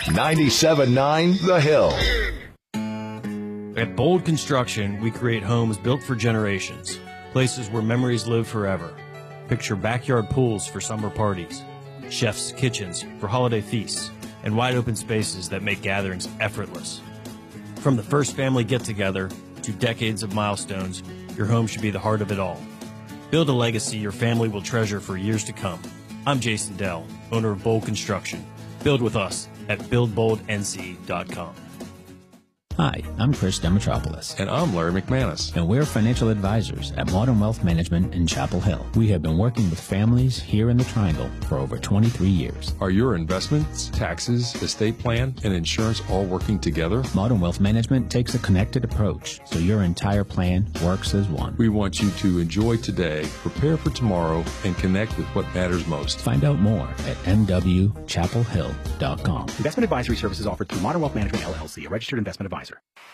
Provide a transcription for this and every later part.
97.9 The Hill. At Bold Construction, we create homes built for generations, places where memories live forever. Picture backyard pools for summer parties, chef's kitchens for holiday feasts, and wide open spaces that make gatherings effortless. From the first family get-together to decades of milestones, your home should be the heart of it all. Build a legacy your family will treasure for years to come. I'm Jason Dell, owner of Bold Construction. Build with us at buildboldnc.com. Hi, I'm Chris Demetropoulos. And I'm Larry McManus. And we're financial advisors at Modern Wealth Management in Chapel Hill. We have been working with families here in the Triangle for over 23 years. Are your investments, taxes, estate plan, and insurance all working together? Modern Wealth Management takes a connected approach, so your entire plan works as one. We want you to enjoy today, prepare for tomorrow, and connect with what matters most. Find out more at mwchapelhill.com. Investment advisory services offered through Modern Wealth Management, LLC, a registered investment advisor.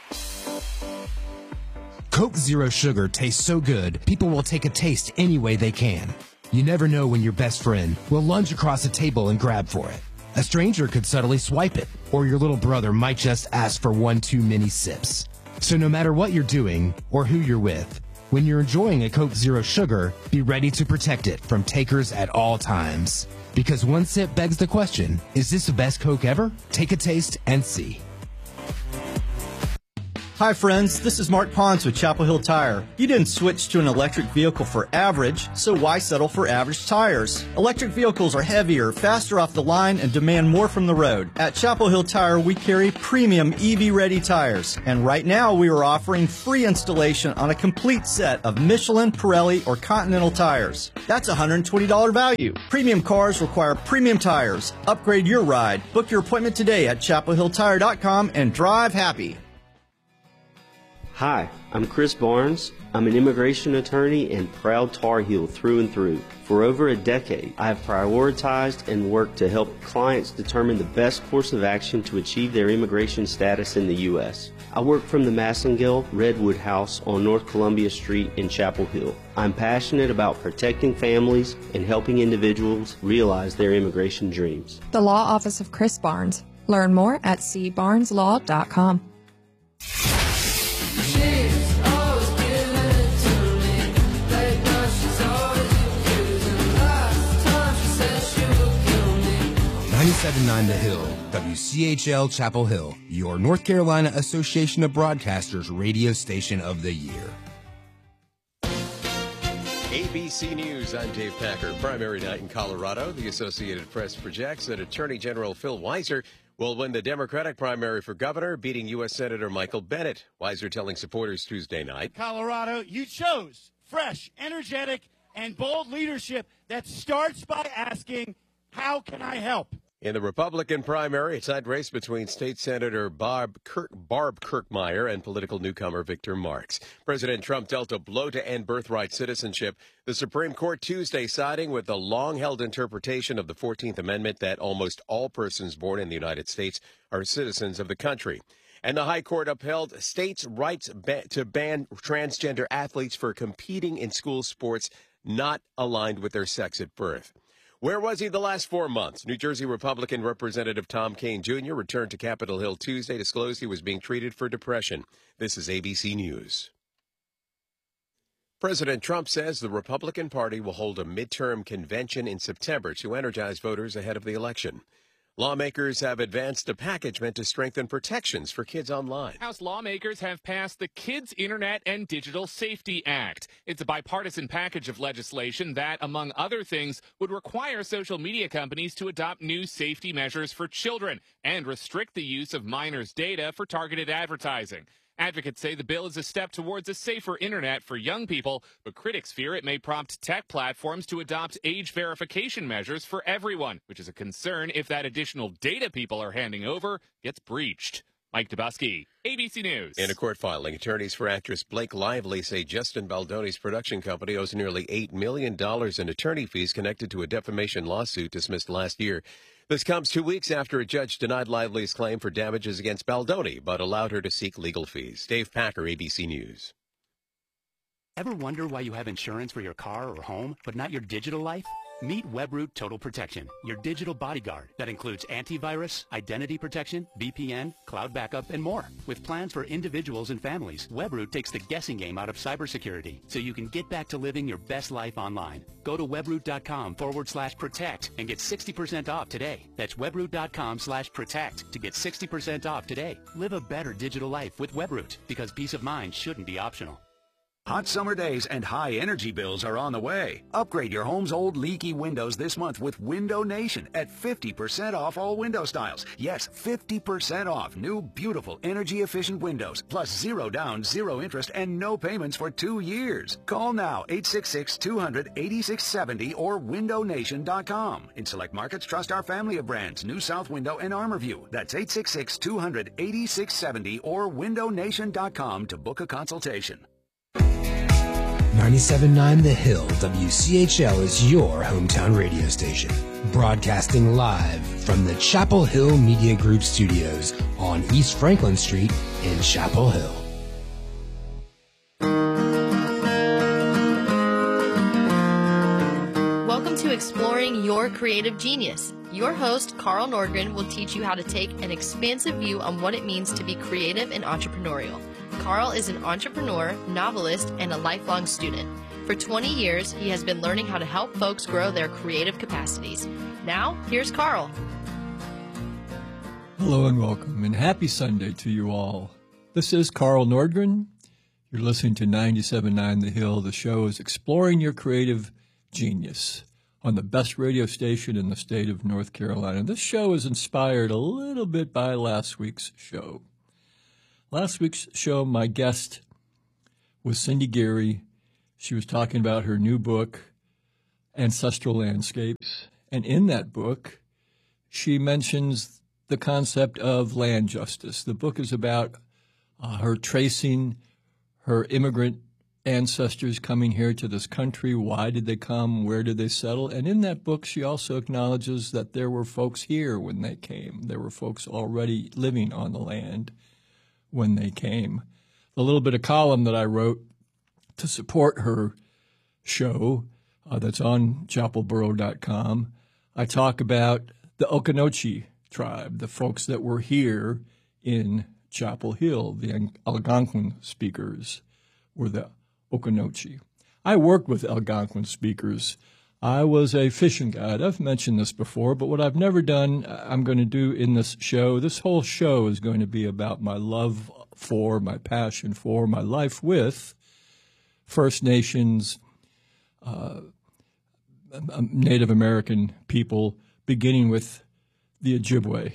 Coke Zero Sugar tastes so good, people will take a taste any way they can. You never know when your best friend will lunge across a table and grab for it. A stranger could subtly swipe it, or your little brother might just ask for one too many sips. So no matter what you're doing or who you're with, when you're enjoying a Coke Zero Sugar, be ready to protect it from takers at all times. Because one sip begs the question, is this the best Coke ever? Take a taste and see. Hi friends, this is Mark Pons with Chapel Hill Tire. You didn't switch to an electric vehicle for average, so why settle for average tires? Electric vehicles are heavier, faster off the line, and demand more from the road. At Chapel Hill Tire, we carry premium EV-ready tires. And right now, we are offering free installation on a complete set of Michelin, Pirelli, or Continental tires. That's $120 value. Premium cars require premium tires. Upgrade your ride. Book your appointment today at chapelhilltire.com and drive happy. Hi, I'm Chris Barnes. I'm an immigration attorney and proud Tar Heel through and through. For over a decade, I have prioritized and worked to help clients determine the best course of action to achieve their immigration status in the U.S. I work from the Massengill Redwood House on North Columbia Street in Chapel Hill. I'm passionate about protecting families and helping individuals realize their immigration dreams. The Law Office of Chris Barnes. Learn more at cbarneslaw.com. She's always giving it to me. Late night, she's always accusing. Last time she said she would kill me. 97.9 The Hill, WCHL Chapel Hill, your North Carolina Association of Broadcasters radio station of the year. ABC News, I'm Dave Packer. Primary night in Colorado. The Associated Press projects that Attorney General Phil Weiser will win the Democratic primary for governor, beating U.S. Senator Michael Bennet. Weiser telling supporters Tuesday night. Colorado, you chose fresh, energetic, and bold leadership that starts by asking, how can I help? In the Republican primary, a tight race between State Senator Barb Kirkmeyer and political newcomer Victor Marx. President Trump dealt a blow to end birthright citizenship. The Supreme Court Tuesday siding with the long-held interpretation of the 14th Amendment that almost all persons born in the United States are citizens of the country. And the High Court upheld states' rights to ban transgender athletes for competing in school sports not aligned with their sex at birth. Where was he the last 4 months? New Jersey Republican Representative Tom Kean Jr. returned to Capitol Hill Tuesday, disclosed he was being treated for depression. This is ABC News. President Trump says the Republican Party will hold a midterm convention in September to energize voters ahead of the election. Lawmakers have advanced a package meant to strengthen protections for kids online. House lawmakers have passed the Kids Internet and Digital Safety Act. It's a bipartisan package of legislation that, among other things, would require social media companies to adopt new safety measures for children and restrict the use of minors' data for targeted advertising. Advocates say the bill is a step towards a safer internet for young people, but critics fear it may prompt tech platforms to adopt age verification measures for everyone, which is a concern if that additional data people are handing over gets breached. Mike Dubusky, ABC News. In a court filing, attorneys for actress Blake Lively say Justin Baldoni's production company owes nearly $8 million in attorney fees connected to a defamation lawsuit dismissed last year. This comes 2 weeks after a judge denied Lively's claim for damages against Baldoni, but allowed her to seek legal fees. Dave Packer, ABC News. Ever wonder why you have insurance for your car or home, but not your digital life? Meet Webroot Total Protection, your digital bodyguard that includes antivirus, identity protection, VPN, cloud backup, and more. With plans for individuals and families, Webroot takes the guessing game out of cybersecurity so you can get back to living your best life online. Go to webroot.com/protect and get 60% off today. That's webroot.com/protect to get 60% off today. Live a better digital life with Webroot because peace of mind shouldn't be optional. Hot summer days and high energy bills are on the way. Upgrade your home's old leaky windows this month with Window Nation at 50% off all window styles. Yes, 50% off new beautiful energy efficient windows plus 0 down, 0 interest and no payments for 2 years. Call now 866-200-8670 or windownation.com. In select markets, trust our family of brands, New South Window and ArmorView. That's 866-200-8670 or windownation.com to book a consultation. 97.9 The Hill, WCHL is your hometown radio station. Broadcasting live from the Chapel Hill Media Group studios on East Franklin Street in Chapel Hill. Welcome to Exploring Your Creative Genius. Your host, Carl Nordgren, will teach you how to take an expansive view on what it means to be creative and entrepreneurial. Carl is an entrepreneur, novelist, and a lifelong student. For 20 years, he has been learning how to help folks grow their creative capacities. Now, here's Carl. Hello and welcome, and happy Sunday to you all. This is Carl Nordgren. You're listening to 97.9 The Hill. The show is Exploring Your Creative Genius on the best radio station in the state of North Carolina. This show is inspired a little bit by last week's show. Last week's show, my guest was Cindy Geary. She was talking about her new book, Ancestral Landscapes. And in that book, she mentions the concept of land justice. The book is about her tracing her immigrant ancestors coming here to this country. Why did they come? Where did they settle? And in that book, she also acknowledges that there were folks here when they came. There were folks already living on the land when they came. The little bit of column that I wrote to support her show that's on chapelboro.com, I talk about the Occonochee tribe, the folks that were here in Chapel Hill. The Algonquin speakers were the Occonochee. I worked with Algonquin speakers. I was a fishing guide. I've mentioned this before, but what I've never done, I'm going to do in this show. This whole show is going to be about my love for, my passion for, my life with First Nations, Native American people, beginning with the Ojibwe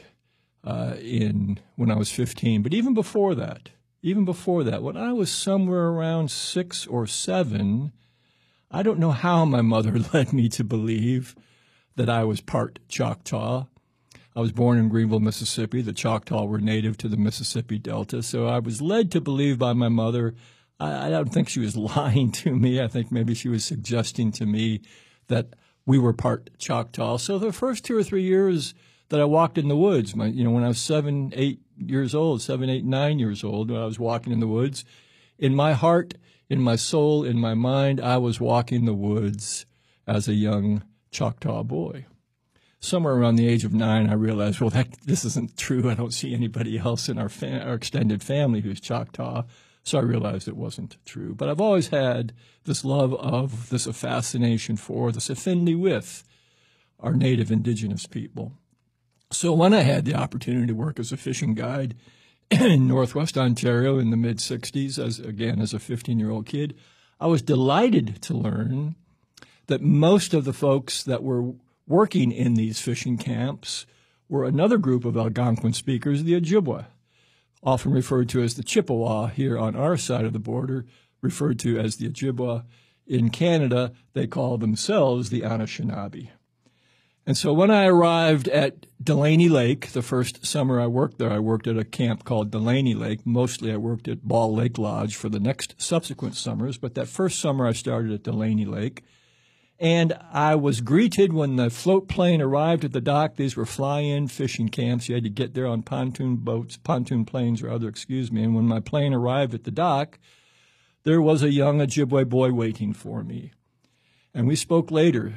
when I was 15. But even before that, when I was somewhere around 6 or 7, I don't know how my mother led me to believe that I was part Choctaw. I was born in Greenville, Mississippi. The Choctaw were native to the Mississippi Delta. So I was led to believe by my mother. I don't think she was lying to me. I think maybe she was suggesting to me that we were part Choctaw. So the first 2 or 3 years that I walked in the woods, when I was 7, 8 years old, 7, 8, 9 years old, when I was walking in the woods, in my heart, in my soul, in my mind, I was walking the woods as a young Choctaw boy. Somewhere around the age of 9, I realized, this isn't true. I don't see anybody else in our extended family who's Choctaw. So I realized it wasn't true. But I've always had this love of, this fascination for, this affinity with our native indigenous people. So when I had the opportunity to work as a fishing guide in Northwest Ontario in the mid-'60s, as a 15-year-old kid, I was delighted to learn that most of the folks that were working in these fishing camps were another group of Algonquin speakers, the Ojibwe, often referred to as the Chippewa here on our side of the border, referred to as the Ojibwe. In Canada, they call themselves the Anishinaabe. And so when I arrived at Delaney Lake, the first summer I worked there, I worked at a camp called Delaney Lake. Mostly I worked at Ball Lake Lodge for the next subsequent summers, but that first summer I started at Delaney Lake. And I was greeted when the float plane arrived at the dock. These were fly-in fishing camps. You had to get there on pontoon planes rather, And when my plane arrived at the dock, there was a young Ojibwe boy waiting for me. And we spoke later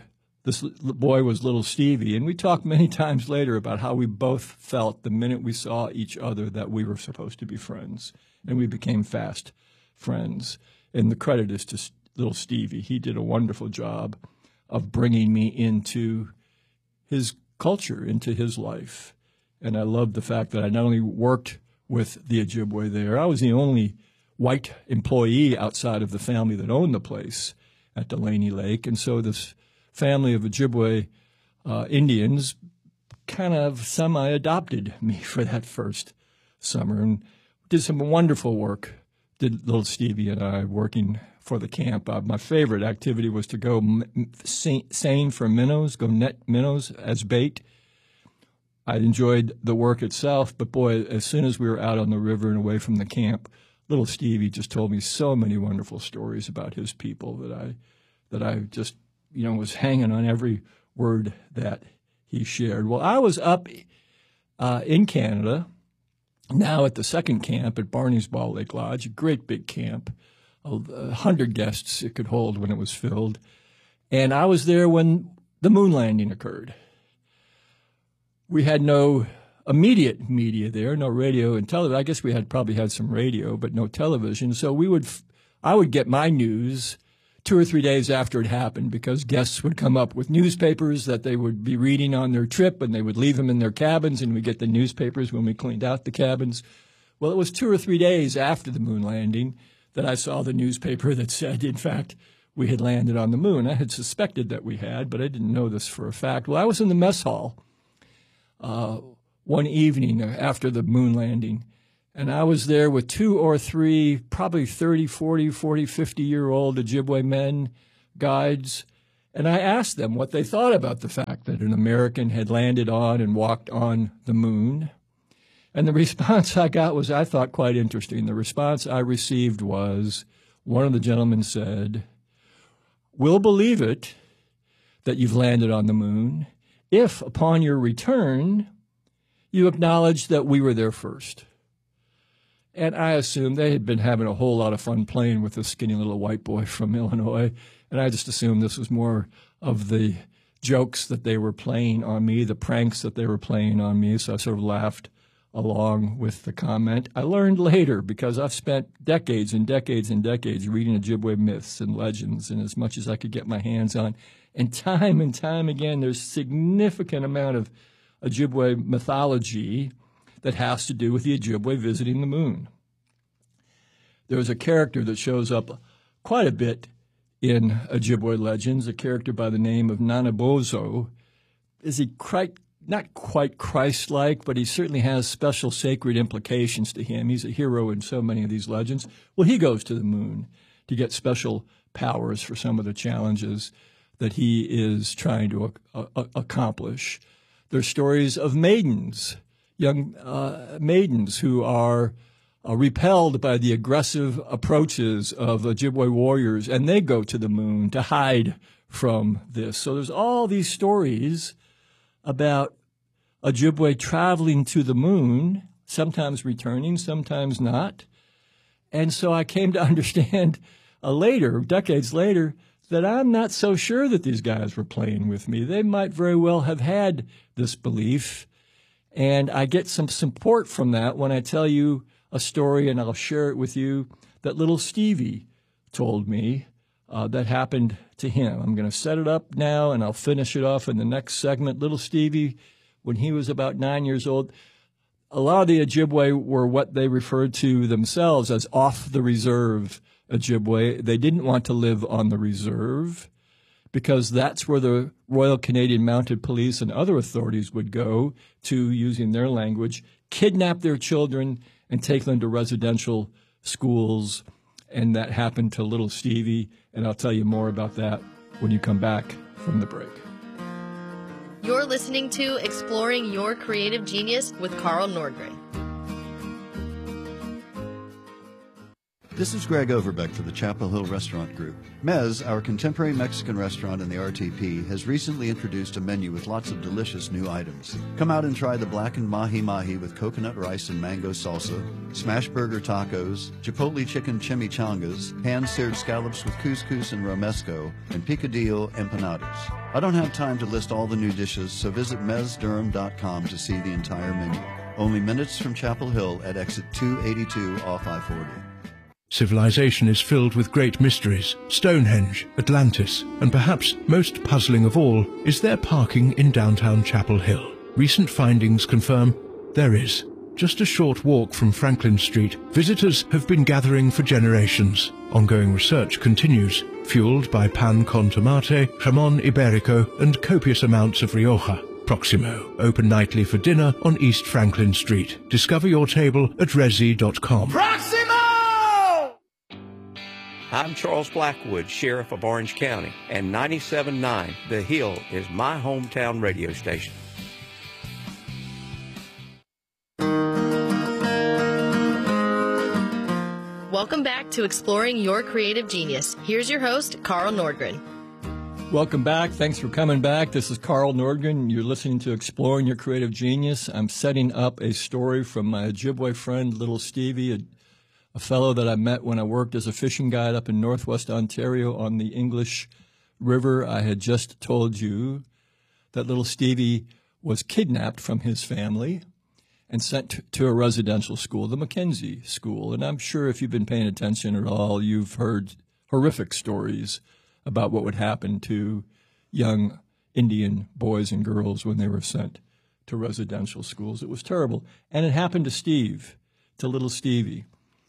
this boy was little Stevie. And we talked many times later about how we both felt the minute we saw each other that we were supposed to be friends. And we became fast friends. And the credit is to little Stevie. He did a wonderful job of bringing me into his culture, into his life. And I love the fact that I not only worked with the Ojibwe there, I was the only white employee outside of the family that owned the place at Delaney Lake. And so this family of Ojibwe Indians kind of semi-adopted me for that first summer and did some wonderful work, did little Stevie and I, working for the camp. My favorite activity was to go seine for minnows, go net minnows as bait. I enjoyed the work itself, but boy, as soon as we were out on the river and away from the camp, little Stevie just told me so many wonderful stories about his people that I just, was hanging on every word that he shared. Well, I was up in Canada, now at the second camp at Barney's Ball Lake Lodge, a great big camp, 100 guests it could hold when it was filled. And I was there when the moon landing occurred. We had no immediate media there, no radio and television. I guess we probably had some radio, but no television. So I would get my news 2 or 3 days after it happened, because guests would come up with newspapers that they would be reading on their trip, and they would leave them in their cabins, and we'd get the newspapers when we cleaned out the cabins. Well, it was 2 or 3 days after the moon landing that I saw the newspaper that said, in fact, we had landed on the moon. I had suspected that we had, but I didn't know this for a fact. Well, I was in the mess hall one evening after the moon landing, and I was there with 2 or 3, probably 30, 40, 50-year-old Ojibwe men, guides, and I asked them what they thought about the fact that an American had landed on and walked on the moon. And the response I got was, I thought, quite interesting. The response I received was, one of the gentlemen said, "We'll believe it that you've landed on the moon if, upon your return, you acknowledge that we were there first." And I assumed they had been having a whole lot of fun playing with this skinny little white boy from Illinois, and I just assumed this was more of the jokes that they were playing on me, the pranks that they were playing on me, so I sort of laughed along with the comment. I learned later, because I've spent decades and decades and decades reading Ojibwe myths and legends, and as much as I could get my hands on, and time again, there's a significant amount of Ojibwe mythology that has to do with the Ojibwe visiting the moon. There's a character that shows up quite a bit in Ojibwe legends, a character by the name of Nanabozo. Is he not quite Christ-like, but he certainly has special sacred implications to him. He's a hero in so many of these legends. Well, he goes to the moon to get special powers for some of the challenges that he is trying to accomplish. There's stories of maidens, young maidens who are repelled by the aggressive approaches of Ojibwe warriors, and they go to the moon to hide from this. So there's all these stories about Ojibwe traveling to the moon, sometimes returning, sometimes not. And so I came to understand later, decades later, that I'm not so sure that these guys were playing with me. They might very well have had this belief. And I get some support from that when I tell you a story, and I'll share it with you, that little Stevie told me that happened to him. I'm going to set it up now, and I'll finish it off in the next segment. Little Stevie, when he was about 9 years old, a lot of the Ojibwe were what they referred to themselves as off the reserve Ojibwe. They didn't want to live on the reserve because that's where the Royal Canadian Mounted Police and other authorities would go to, using their language, kidnap their children and take them to residential schools. And that happened to little Stevie, and I'll tell you more about that when you come back from the break. You're listening to Exploring Your Creative Genius with Carl Nordgren. This is Greg Overbeck for the Chapel Hill Restaurant Group. Mez, our contemporary Mexican restaurant in the RTP, has recently introduced a menu with lots of delicious new items. Come out and try the blackened mahi-mahi with coconut rice and mango salsa, smash burger tacos, chipotle chicken chimichangas, hand-seared scallops with couscous and romesco, and picadillo empanadas. I don't have time to list all the new dishes, so visit mezdurham.com to see the entire menu. Only minutes from Chapel Hill at exit 282 off I-40. Civilization is filled with great mysteries. Stonehenge, Atlantis, and perhaps most puzzling of all is there parking in downtown Chapel Hill. Recent findings confirm there is. Just a short walk from Franklin Street, visitors have been gathering for generations. Ongoing research continues, fueled by pan con tomate, jamón ibérico, and copious amounts of Rioja. Proximo, open nightly for dinner on East Franklin Street. Discover your table at resi.com. Proximo! I'm Charles Blackwood, Sheriff of Orange County, and 97.9 The Hill is my hometown radio station. Welcome back to Exploring Your Creative Genius. Here's your host, Carl Nordgren. Welcome back. Thanks for coming back. This is Carl Nordgren. You're listening to Exploring Your Creative Genius. I'm setting up a story from my Ojibwe friend, Little Stevie, a fellow that I met when I worked as a fishing guide up in northwest Ontario on the English River. I had just told you that Little Stevie was kidnapped from his family and sent to a residential school, the Mackenzie School. And I'm sure if you've been paying attention at all, you've heard horrific stories about what would happen to young Indian boys and girls when they were sent to residential schools. It was terrible. And it happened to Steve, to Little Stevie.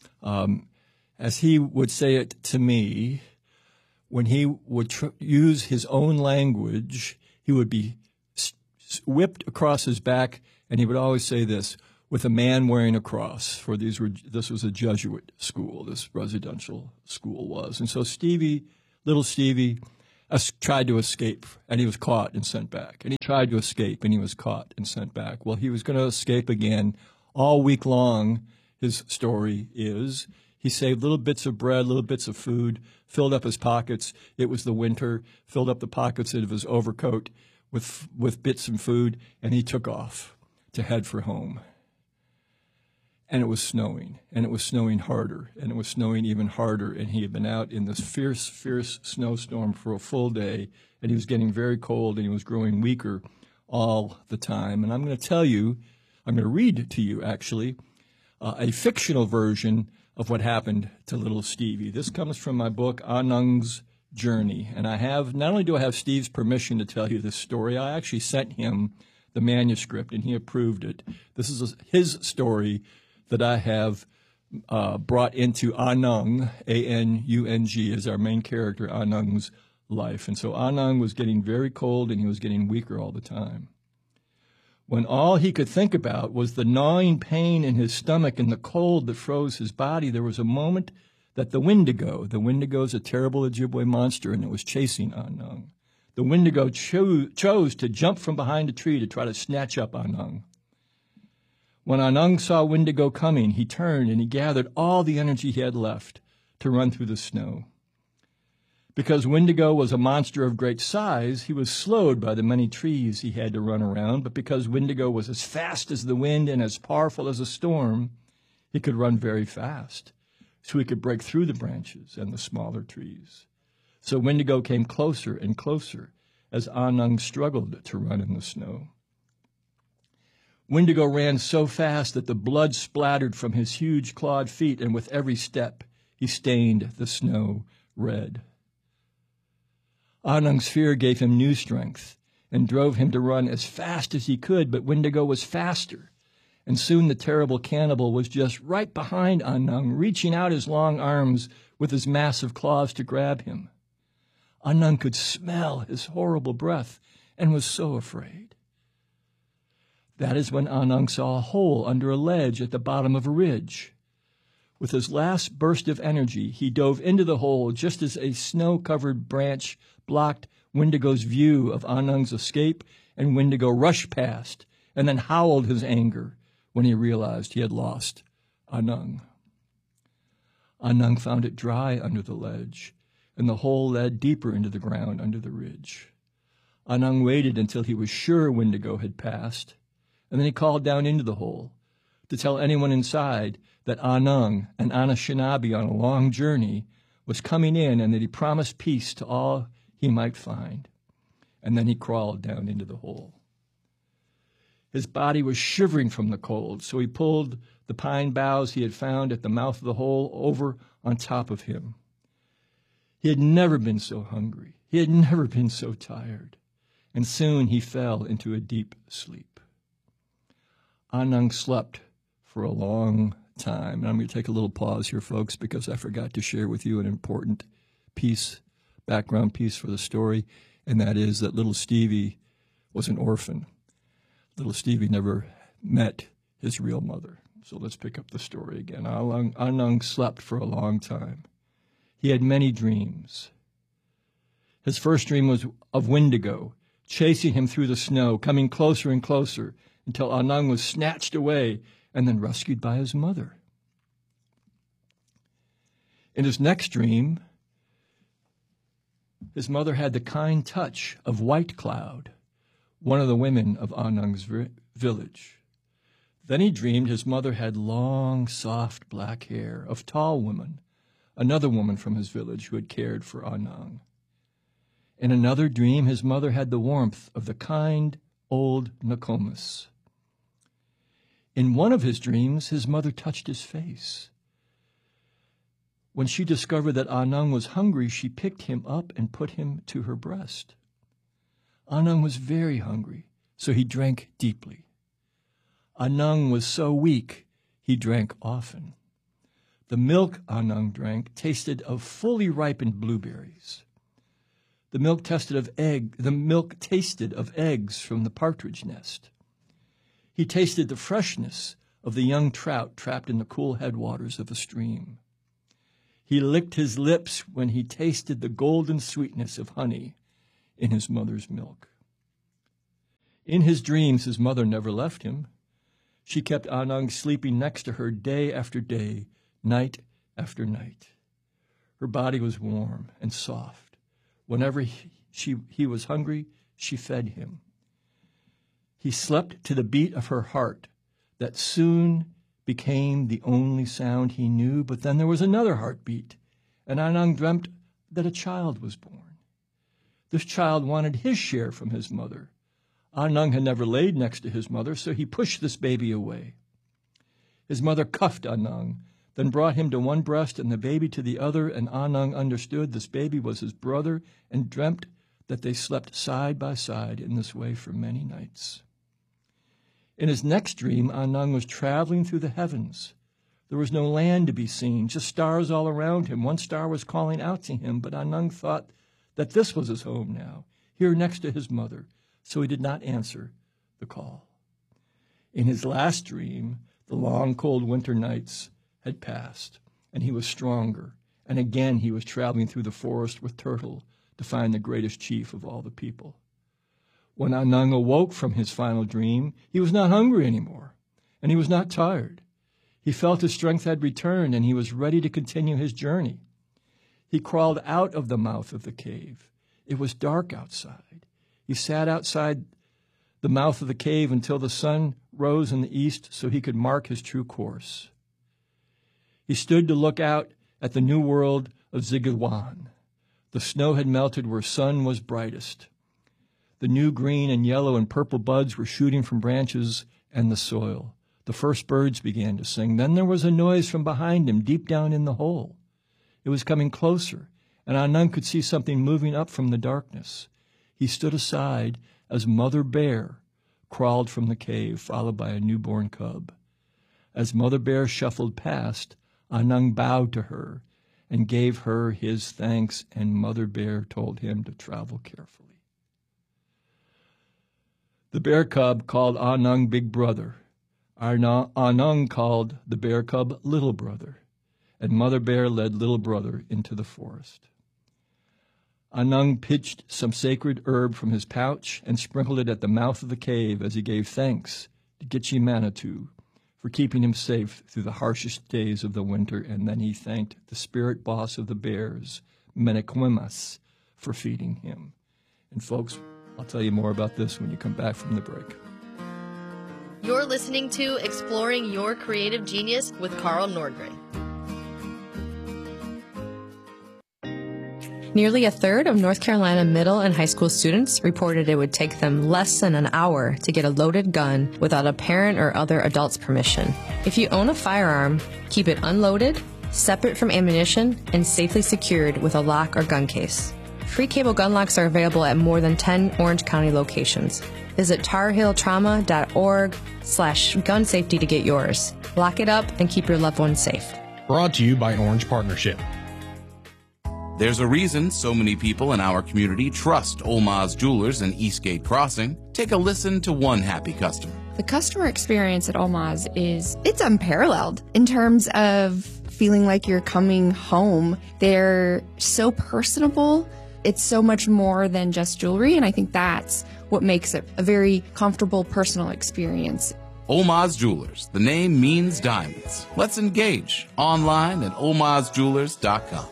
As he would say it to me, when he would use his own language, he would be whipped across his back, and he would always say this, with a man wearing a cross, for this was a Jesuit school, this residential school was. And so Little Stevie, tried to escape, and he was caught and sent back. And he tried to escape, and he was caught and sent back. Well, he was going to escape again all week long. His story is he saved little bits of bread, little bits of food, filled up his pockets. It was the winter, filled up the pockets of his overcoat with bits and food, and he took off to head for home. And it was snowing, and it was snowing harder, and it was snowing even harder, and he had been out in this fierce, fierce snowstorm for a full day, and he was getting very cold, and he was growing weaker all the time. And I'm going to read to you, actually, a fictional version of what happened to Little Stevie. This comes from my book, Anung's Journey. And not only do I have Steve's permission to tell you this story, I actually sent him the manuscript, and he approved it. This is his story that I have brought into Anung, A-N-U-N-G, as our main character, Anung's life. And so Anung was getting very cold, and he was getting weaker all the time. When all he could think about was the gnawing pain in his stomach and the cold that froze his body, there was a moment that the Wendigo is a terrible Ojibwe monster, and it was chasing Anung. The Wendigo chose to jump from behind a tree to try to snatch up Anung. When Anung saw Wendigo coming, he turned and he gathered all the energy he had left to run through the snow. Because Wendigo was a monster of great size, he was slowed by the many trees he had to run around, but because Wendigo was as fast as the wind and as powerful as a storm, he could run very fast, so he could break through the branches and the smaller trees. So Wendigo came closer and closer as Anung struggled to run in the snow. Wendigo ran so fast that the blood splattered from his huge clawed feet, and with every step he stained the snow red. Anung's fear gave him new strength and drove him to run as fast as he could, but Wendigo was faster, and soon the terrible cannibal was just right behind Anung, reaching out his long arms with his massive claws to grab him. Anung could smell his horrible breath and was so afraid. That is when Anung saw a hole under a ledge at the bottom of a ridge. With his last burst of energy, he dove into the hole just as a snow-covered branch blocked Wendigo's view of Anung's escape, and Wendigo rushed past and then howled his anger when he realized he had lost Anung. Anung found it dry under the ledge, and the hole led deeper into the ground under the ridge. Anung waited until he was sure Wendigo had passed, and then he called down into the hole to tell anyone inside that Anung, an Anishinaabe on a long journey, was coming in and that he promised peace to all he might find. And then he crawled down into the hole. His body was shivering from the cold, so he pulled the pine boughs he had found at the mouth of the hole over on top of him. He had never been so hungry. He had never been so tired. And soon he fell into a deep sleep. Anung slept for a long time. And I'm going to take a little pause here, folks, because I forgot to share with you an important piece, background piece for the story, and that is that little Stevie was an orphan. Little Stevie never met his real mother. So let's pick up the story again. Anung slept for a long time. He had many dreams. His first dream was of Wendigo, chasing him through the snow, coming closer and closer until Anung was snatched away and then rescued by his mother. In his next dream, his mother had the kind touch of White Cloud, one of the women of Anung's village. Then he dreamed his mother had long, soft black hair of Tall Woman, another woman from his village who had cared for Anung. In another dream, his mother had the warmth of the kind old Nokomis. In one of his dreams, his mother touched his face. When she discovered that Anung was hungry, she picked him up and put him to her breast. Anung was very hungry, so he drank deeply. Anung was so weak, he drank often. The milk Anung drank tasted of fully ripened blueberries. The milk tasted of eggs from the partridge nest. He tasted the freshness of the young trout trapped in the cool headwaters of a stream. He licked his lips when he tasted the golden sweetness of honey in his mother's milk. In his dreams, his mother never left him. She kept Anung sleeping next to her day after day, night after night. Her body was warm and soft. Whenever he was hungry, she fed him. He slept to the beat of her heart that soon became the only sound he knew, but then there was another heartbeat, and Anung dreamt that a child was born. This child wanted his share from his mother. Anung had never laid next to his mother, so he pushed this baby away. His mother cuffed Anung, then brought him to one breast and the baby to the other, and Anung understood this baby was his brother and dreamt that they slept side by side in this way for many nights. In his next dream, Anung was traveling through the heavens. There was no land to be seen, just stars all around him. One star was calling out to him, but Anung thought that this was his home now, here next to his mother, so he did not answer the call. In his last dream, the long, cold winter nights had passed, and he was stronger, and again he was traveling through the forest with Turtle to find the greatest chief of all the people. When Anung awoke from his final dream, he was not hungry anymore, and he was not tired. He felt his strength had returned, and he was ready to continue his journey. He crawled out of the mouth of the cave. It was dark outside. He sat outside the mouth of the cave until the sun rose in the east so he could mark his true course. He stood to look out at the new world of Zigguan. The snow had melted where sun was brightest. The new green and yellow and purple buds were shooting from branches and the soil. The first birds began to sing. Then there was a noise from behind him, deep down in the hole. It was coming closer, and Anung could see something moving up from the darkness. He stood aside as Mother Bear crawled from the cave, followed by a newborn cub. As Mother Bear shuffled past, Anung bowed to her and gave her his thanks, and Mother Bear told him to travel carefully. The bear cub called Anung Big Brother. Anung called the bear cub Little Brother, and Mother Bear led Little Brother into the forest. Anung pitched some sacred herb from his pouch and sprinkled it at the mouth of the cave as he gave thanks to Gitche Manitou for keeping him safe through the harshest days of the winter, and then he thanked the spirit boss of the bears, Menequimas, for feeding him. And folks, I'll tell you more about this when you come back from the break. You're listening to Exploring Your Creative Genius with Carl Nordgren. Nearly a third of North Carolina middle and high school students reported it would take them less than an hour to get a loaded gun without a parent or other adult's permission. If you own a firearm, keep it unloaded, separate from ammunition, and safely secured with a lock or gun case. Free cable gun locks are available at more than 10 Orange County locations. Visit tarhilltrauma.org/gun safety to get yours. Lock it up and keep your loved ones safe. Brought to you by Orange Partnership. There's a reason so many people in our community trust Olmaz Jewelers in Eastgate Crossing. Take a listen to one happy customer. The customer experience at Olmaz it's unparalleled in terms of feeling like you're coming home. They're so personable. It's so much more than just jewelry, and I think that's what makes it a very comfortable personal experience. Olmaz Jewelers. The name means diamonds. Let's engage online at olmazjewelers.com.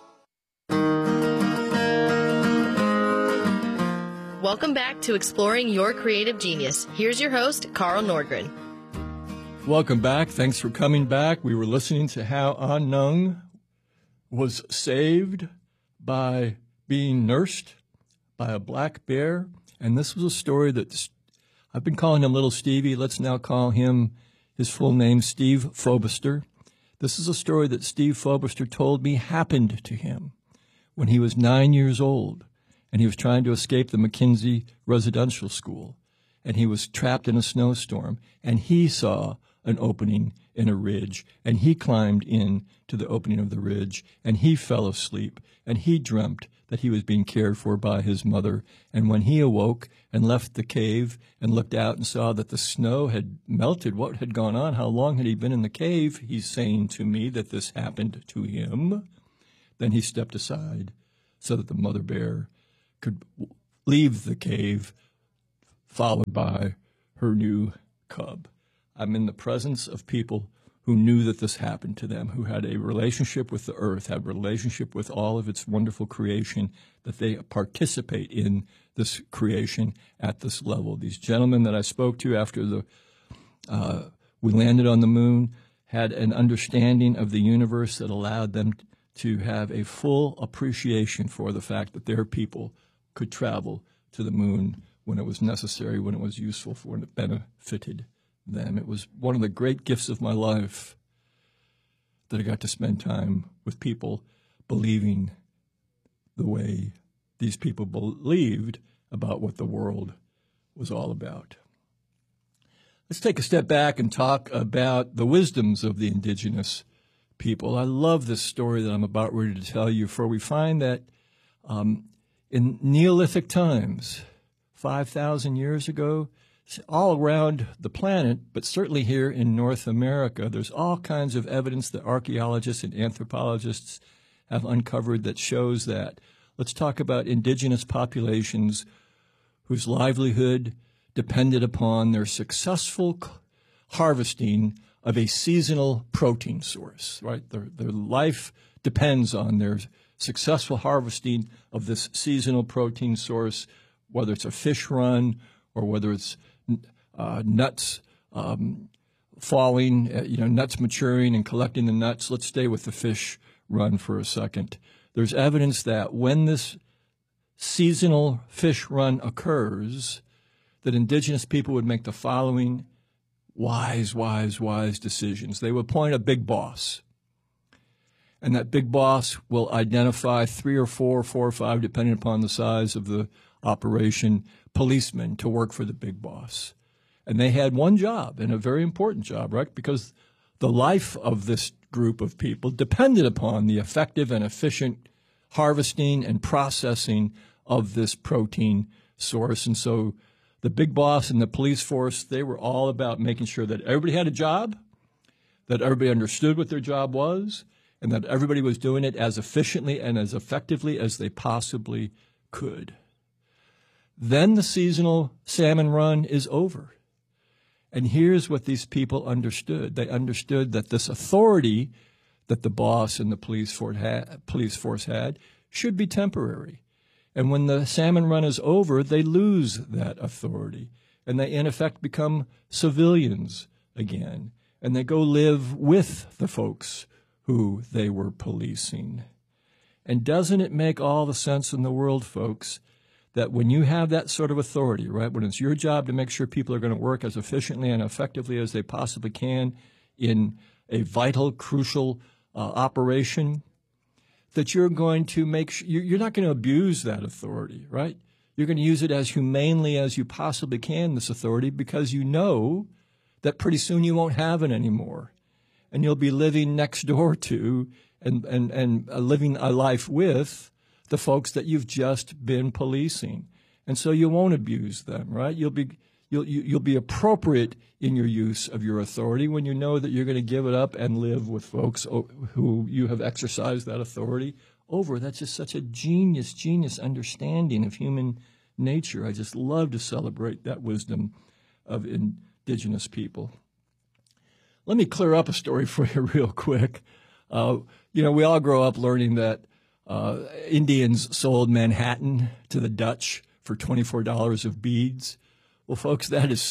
Welcome back to Exploring Your Creative Genius. Here's your host, Carl Nordgren. Welcome back. Thanks for coming back. We were listening to how An Nung was saved by being nursed by a black bear. And this was a story that I've been calling him Little Stevie. Let's now call him his full name, Steve Fobister. This is a story that Steve Fobister told me happened to him when he was 9 years old. And he was trying to escape the McKinsey residential school. And he was trapped in a snowstorm. And he saw an opening in a ridge. And he climbed in to the opening of the ridge. And he fell asleep. And he dreamt that he was being cared for by his mother. And when he awoke and left the cave and looked out and saw that the snow had melted, what had gone on? How long had he been in the cave? He's saying to me that this happened to him. Then he stepped aside so that the mother bear could leave the cave, followed by her new cub. I'm in the presence of people who knew that this happened to them, who had a relationship with the earth, had a relationship with all of its wonderful creation, that they participate in this creation at this level. These gentlemen that I spoke to after we landed on the moon had an understanding of the universe that allowed them to have a full appreciation for the fact that their people could travel to the moon when it was necessary, when it was useful, for when it benefited them. It was one of the great gifts of my life that I got to spend time with people believing the way these people believed about what the world was all about. Let's take a step back and talk about the wisdoms of the indigenous people. I love this story that I'm about ready to tell you, for we find that in Neolithic times, 5,000 years ago, all around the planet, but certainly here in North America, there's all kinds of evidence that archaeologists and anthropologists have uncovered that shows that. Let's talk about indigenous populations whose livelihood depended upon their successful harvesting of a seasonal protein source, right? Their life depends on their successful harvesting of this seasonal protein source, whether it's a fish run or whether it's nuts falling, nuts maturing and collecting the nuts. Let's stay with the fish run for a second. There's evidence that when this seasonal fish run occurs, that indigenous people would make the following wise decisions. They would appoint a big boss. And that big boss will identify 3 or 4 or 5, depending upon the size of the operation, policemen to work for the big boss. And they had one job, and a very important job, right? Because the life of this group of people depended upon the effective and efficient harvesting and processing of this protein source. And so the big boss and the police force, they were all about making sure that everybody had a job, that everybody understood what their job was, and that everybody was doing it as efficiently and as effectively as they possibly could. Then the seasonal salmon run is over. And here's what these people understood. They understood that this authority that the boss and the police force had should be temporary. And when the salmon run is over, they lose that authority. And they, in effect, become civilians again. And they go live with the folks who they were policing. And doesn't it make all the sense in the world, folks, that when you have that sort of authority, right, when it's your job to make sure people are going to work as efficiently and effectively as they possibly can in a vital, crucial operation, that you're going to make sure you're not going to abuse that authority, right? You're going to use it as humanely as you possibly can, this authority, because you know that pretty soon you won't have it anymore. And you'll be living next door to and living a life with the folks that you've just been policing. And so you won't abuse them, right? You'll be appropriate in your use of your authority when you know that you're going to give it up and live with folks who you have exercised that authority over. That's just such a genius understanding of human nature. I just love to celebrate that wisdom of indigenous people. Let me clear up a story for you real quick. We all grow up learning that Indians sold Manhattan to the Dutch for $24 of beads. Well, folks, that is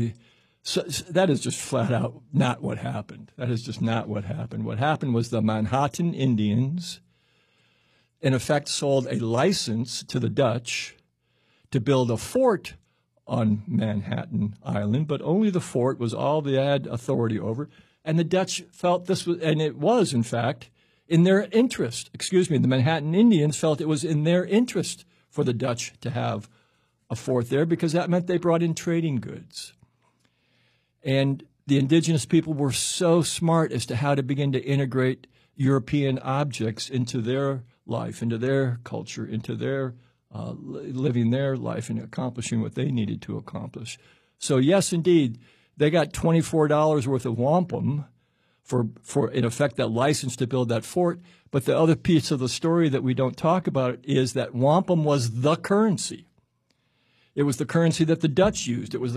just flat out not what happened. That is just not what happened. What happened was the Manhattan Indians, in effect, sold a license to the Dutch to build a fort on Manhattan Island, but only the fort was all they had authority over. And the Dutch felt this was, and it was, in fact, in their interest. The Manhattan Indians felt it was in their interest for the Dutch to have a fort there because that meant they brought in trading goods. And the indigenous people were so smart as to how to begin to integrate European objects into their life, into their culture, into their living their life and accomplishing what they needed to accomplish. So yes, indeed, they got $24 worth of wampum for in effect that license to build that fort. But the other piece of the story that we don't talk about is that wampum was the currency. It was the currency that the Dutch used. It was